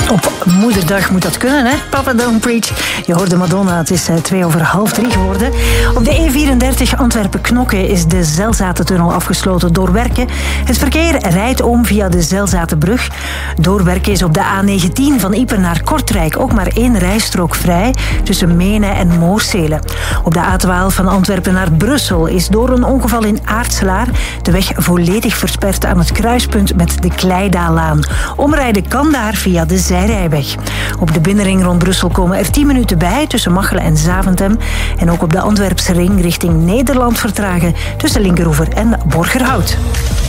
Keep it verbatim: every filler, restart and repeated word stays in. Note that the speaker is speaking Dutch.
Op moederdag moet dat kunnen, hè? Papa Don't Preach. Je hoorde Madonna, het is twee over half drie geworden. Op de E vierendertig Antwerpen-Knokke is de Zelzatentunnel afgesloten door werken. Het verkeer rijdt om via de Zelzatenbrug. Doorwerken is op de A negentien van Ieper naar Kortrijk ook maar één rijstrook vrij tussen Menen en Moorsele. Op de A twaalf van Antwerpen naar Brussel is door een ongeval in Aartselaar de weg volledig versperd aan het kruispunt met de Kleidaallaan. Omrijden kan daar via de zijrijweg. Op de binnenring rond Brussel komen er tien minuten bij tussen Machelen en Zaventem. En ook op de Antwerpse ring richting Nederland vertragen tussen Linkeroever en Borgerhout.